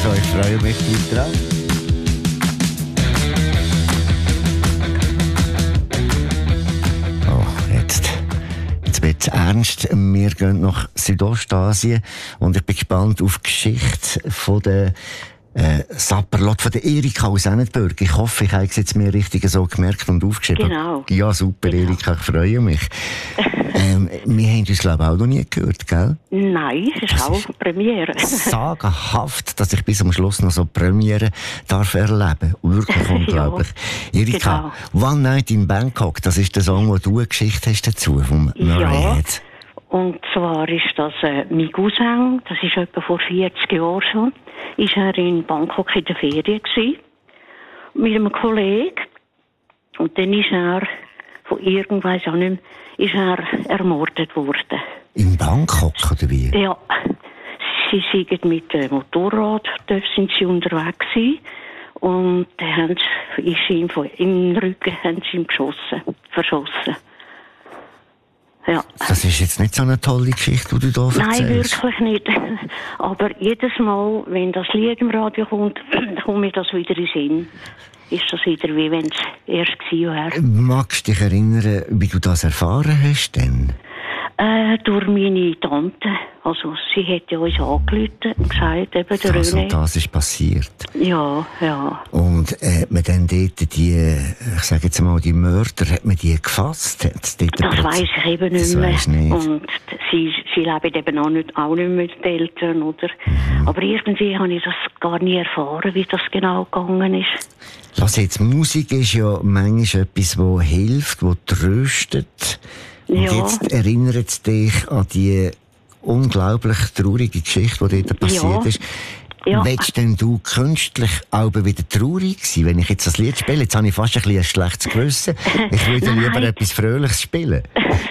Also, ich freue mich drauf. Oh, jetzt wird es ernst. Wir gehen nach Südostasien und ich bin gespannt auf die Geschichte von der Sapperlot von der Erika aus Ennetburg. Ich hoffe, ich habe es jetzt mir richtig so gemerkt und aufgeschrieben. Genau. Ja, super, genau. Erika, ich freue mich. Wir haben uns, glaube ich, auch noch nie gehört, gell? Nein, es ist auch Premiere. Sagenhaft, dass ich bis am Schluss noch so Premiere darf erleben. Wirklich unglaublich. Ja, Erika, genau. One Night in Bangkok, das ist der Song, wo du eine Geschichte hast dazu, vom Murray Head. Und zwar ist das mein Cousin, das ist etwa vor 40 Jahren schon, ist er in Bangkok in der Ferien gewesen, mit einem Kollegen. Und dann ist er, von irgendwas auch nicht mehr, ist er ermordet worden. In Bangkok, oder wie? Ja. Sie sind mit dem Motorrad, dort sind sie unterwegs gewesen. Und dann ist ihm im Rücken haben sie ihm verschossen. Ja. Das ist jetzt nicht so eine tolle Geschichte, die du hier erzählst. Nein, wirklich nicht. Aber jedes Mal, wenn das Lied im Radio kommt, kommt mir das wieder in den Sinn. Ist das wieder, wie wenn es erst gewesen wäre. Magst du dich erinnern, wie du das erfahren hast denn? Durch meine Tante. Also, sie hat uns angerufen und gesagt, eben der René. Das ist passiert? Ja, ja. Und hat man dann dort ich sage jetzt mal, die Mörder, hat man die gefasst? Das weiss ich eben nicht mehr. Nicht. Und sie leben eben auch nicht mit den Eltern, oder? Mhm. Aber irgendwie habe ich das gar nie erfahren, wie das genau gegangen ist. Lass jetzt, Musik ist ja manchmal etwas, das hilft, das tröstet. Und jetzt erinnert es dich an die unglaublich traurige Geschichte, die dort passiert ist. Ja. Willst denn du künstlich auch wieder traurig sein, wenn ich jetzt das Lied spiele? Jetzt habe ich fast ein schlechtes Gewissen. Ich würde lieber etwas Fröhliches spielen.